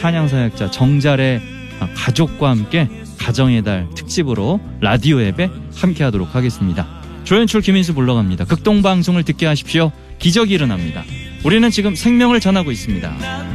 찬양사역자 정잘의 가족과 함께 가정의 달 특집으로 라디오 앱에 함께 하도록 하겠습니다. 조연출 김인수 불러갑니다. 극동방송을 듣게 하십시오. 기적이 일어납니다. 우리는 지금 생명을 전하고 있습니다.